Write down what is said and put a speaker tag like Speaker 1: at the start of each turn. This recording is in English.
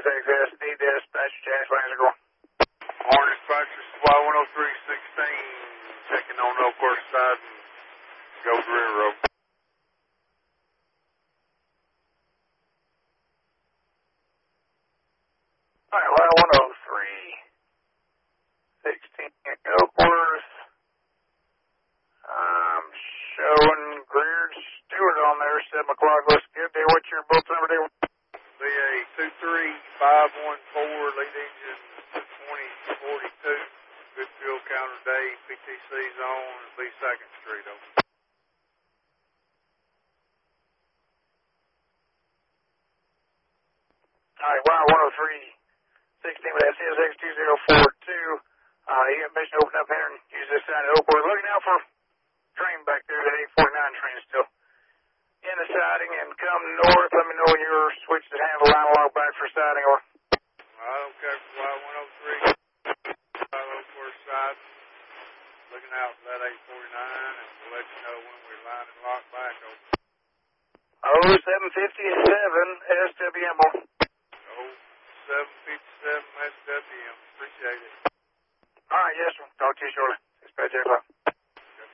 Speaker 1: 6XSD dispatch, James Lansiger.
Speaker 2: Morning, dispatcher, supply 10316, checking on Oakhurst side and Gold River Road.
Speaker 1: Alright, line 10316, Oakhurst. I'm showing Greer Stewart on there, 7 o'clock. Looks good there. What's your bolt number there?
Speaker 2: VA 23514, lead engine 2042, good fuel counter day, PTC zone, and B 2nd Street, over.
Speaker 1: Alright, line 10316 with that CSX 2042. You got mission open up here and use this side of Oakwood. Looking out for train back there, that 849 train still in the siding, and come north. Let me know when you're switched to handle line log back for siding, or
Speaker 2: Okay, fly 103, Oakhurst side, looking out for that 849, and we'll let you know when we're lining lock back, over.
Speaker 1: 0757 SWM.
Speaker 2: 0757 SWM, appreciate it.
Speaker 1: Alright, yes sir. Talk to you shortly. Dispatch 8 o'clock.